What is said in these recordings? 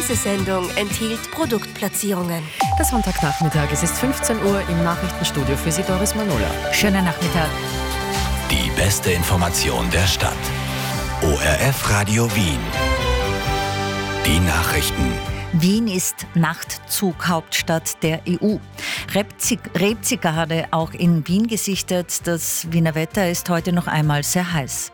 Diese Sendung enthielt Produktplatzierungen. Der Sonntagnachmittag, es ist 15 Uhr im Nachrichtenstudio für Sie Doris Manola. Schönen Nachmittag. Die beste Information der Stadt. ORF Radio Wien. Die Nachrichten. Wien ist Nachtzughauptstadt der EU. Rebzikade auch in Wien gesichtet. Das Wiener Wetter ist heute noch einmal sehr heiß.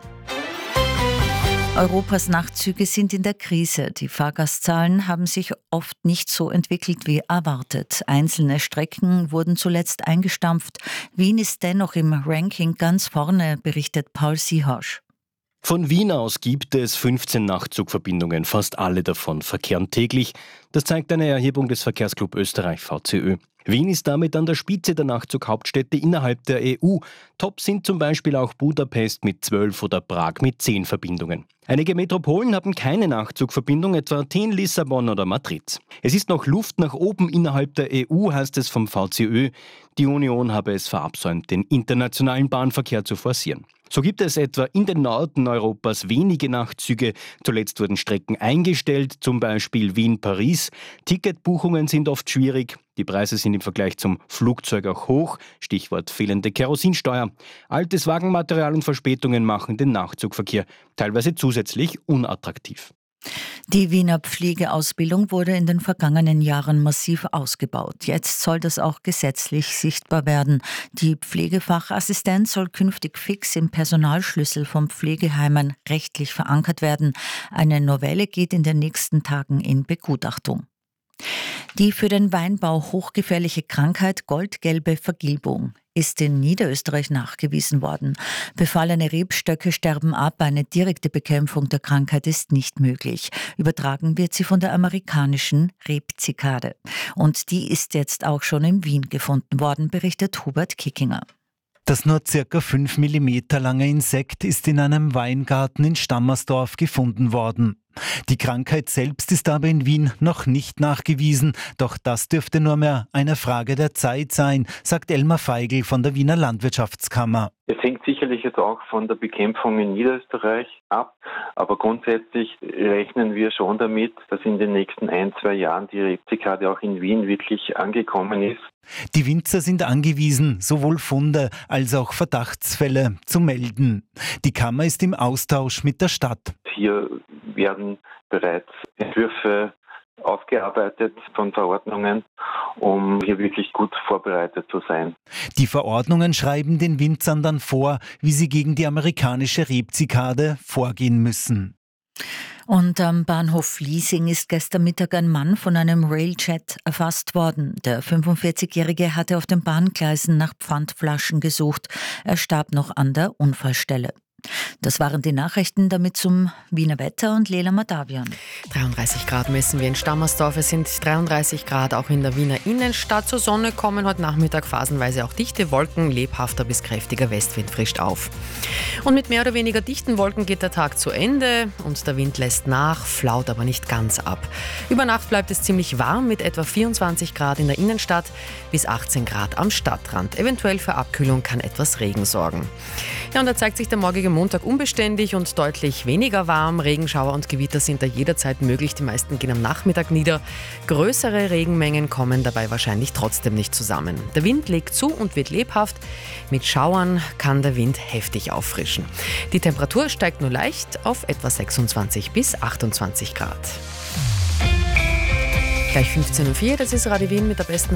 Europas Nachtzüge sind in der Krise. Die Fahrgastzahlen haben sich oft nicht so entwickelt wie erwartet. Einzelne Strecken wurden zuletzt eingestampft. Wien ist dennoch im Ranking ganz vorne, berichtet Paul Siehasch. Von Wien aus gibt es 15 Nachtzugverbindungen, fast alle davon verkehren täglich. Das zeigt eine Erhebung des Verkehrsclub Österreich VCÖ. Wien ist damit an der Spitze der Nachtzughauptstädte innerhalb der EU. Top sind zum Beispiel auch Budapest mit 12 oder Prag mit 10 Verbindungen. Einige Metropolen haben keine Nachtzugverbindung, etwa Athen, Lissabon oder Madrid. Es ist noch Luft nach oben innerhalb der EU, heißt es vom VCÖ. Die Union habe es verabsäumt, den internationalen Bahnverkehr zu forcieren. So gibt es etwa in den Norden Europas wenige Nachtzüge. Zuletzt wurden Strecken eingestellt, zum Beispiel Wien-Paris. Ticketbuchungen sind oft schwierig. Die Preise sind im Vergleich zum Flugzeug auch hoch. Stichwort fehlende Kerosinsteuer. Altes Wagenmaterial und Verspätungen machen den Nachtzugverkehr teilweise zusätzlich unattraktiv. Die Wiener Pflegeausbildung wurde in den vergangenen Jahren massiv ausgebaut. Jetzt soll das auch gesetzlich sichtbar werden. Die Pflegefachassistenz soll künftig fix im Personalschlüssel von Pflegeheimen rechtlich verankert werden. Eine Novelle geht in den nächsten Tagen in Begutachtung. Die für den Weinbau hochgefährliche Krankheit goldgelbe Vergilbung ist in Niederösterreich nachgewiesen worden. Befallene Rebstöcke sterben ab, eine direkte Bekämpfung der Krankheit ist nicht möglich. Übertragen wird sie von der amerikanischen Rebzikade. Und die ist jetzt auch schon in Wien gefunden worden, berichtet Hubert Kickinger. Das nur ca. 5 mm lange Insekt ist in einem Weingarten in Stammersdorf gefunden worden. Die Krankheit selbst ist aber in Wien noch nicht nachgewiesen, doch das dürfte nur mehr eine Frage der Zeit sein, sagt Elmar Feigl von der Wiener Landwirtschaftskammer. Es hängt sicherlich jetzt auch von der Bekämpfung in Niederösterreich ab, aber grundsätzlich rechnen wir schon damit, dass in den nächsten 1-2 Jahren die Rebzikade auch in Wien wirklich angekommen ist. Die Winzer sind angewiesen, sowohl Funde als auch Verdachtsfälle zu melden. Die Kammer ist im Austausch mit der Stadt. Hier werden bereits Entwürfe ausgearbeitet von Verordnungen, um hier wirklich gut vorbereitet zu sein. Die Verordnungen schreiben den Winzern dann vor, wie sie gegen die amerikanische Rebzikade vorgehen müssen. Und am Bahnhof Liesing ist gestern Mittag ein Mann von einem Railjet erfasst worden. Der 45-Jährige hatte auf den Bahngleisen nach Pfandflaschen gesucht. Er starb noch an der Unfallstelle. Das waren die Nachrichten, damit zum Wiener Wetter und Lela Madavian. 33 Grad messen wir in Stammersdorf. Es sind 33 Grad auch in der Wiener Innenstadt. Zur Sonne kommen heute Nachmittag phasenweise auch dichte Wolken. Lebhafter bis kräftiger Westwind frischt auf. Und mit mehr oder weniger dichten Wolken geht der Tag zu Ende und der Wind lässt nach, flaut aber nicht ganz ab. Über Nacht bleibt es ziemlich warm mit etwa 24 Grad in der Innenstadt bis 18 Grad am Stadtrand. Eventuell für Abkühlung kann etwas Regen sorgen. Ja, und da zeigt sich der morgige Montag unbeständig und deutlich weniger warm. Regenschauer und Gewitter sind da jederzeit möglich. Die meisten gehen am Nachmittag nieder. Größere Regenmengen kommen dabei wahrscheinlich trotzdem nicht zusammen. Der Wind legt zu und wird lebhaft. Mit Schauern kann der Wind heftig auffrischen. Die Temperatur steigt nur leicht auf etwa 26 bis 28 Grad. Gleich 15:04 Uhr, das ist Radio Wien mit der besten